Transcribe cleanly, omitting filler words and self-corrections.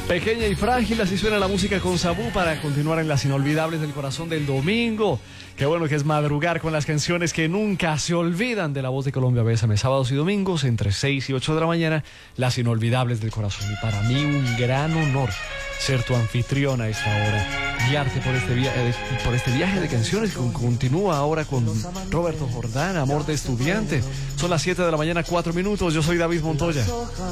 Pequeña y frágil, así suena la música con Sabú para continuar en las inolvidables del corazón del domingo. Qué bueno que es madrugar con las canciones que nunca se olvidan de La Voz de Colombia. Bésame, sábados y domingos entre 6 y 8 de la mañana, las inolvidables del corazón. Y para mí un gran honor ser tu anfitrión a esta hora, guiarte por este viaje de canciones que continúa ahora con Roberto Jordán, Amor de Estudiante. Son las 7 de la mañana, 4 minutos. Yo soy David Montoya.